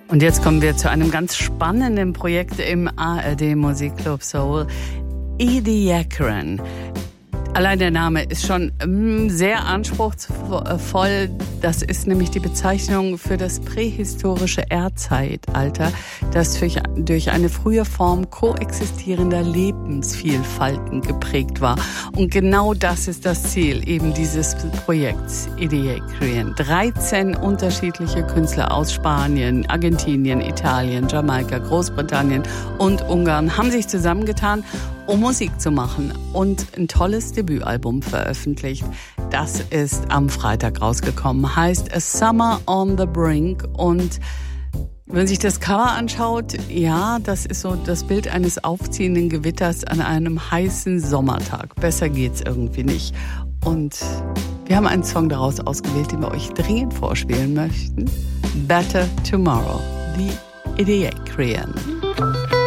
Und jetzt kommen wir zu einem ganz spannenden Projekt im ARD Musikclub Soul. Ediacaran. Allein der Name ist schon sehr anspruchsvoll. Das ist nämlich die Bezeichnung für das prähistorische Erdzeitalter, das durch eine frühe Form koexistierender Lebensvielfalten geprägt war. Und genau das ist das Ziel eben dieses Projekts Ediacaran. 13 unterschiedliche Künstler aus Spanien, Argentinien, Italien, Jamaika, Großbritannien und Ungarn haben sich zusammengetan, um Musik zu machen und ein tolles Debütalbum veröffentlicht. Das ist am Freitag rausgekommen, heißt A Summer on the Brink. Und wenn sich das Cover anschaut, ja, das ist so das Bild eines aufziehenden Gewitters an einem heißen Sommertag. Besser geht's irgendwie nicht. Und wir haben einen Song daraus ausgewählt, den wir euch dringend vorspielen möchten. Better Tomorrow, The Ediacaran.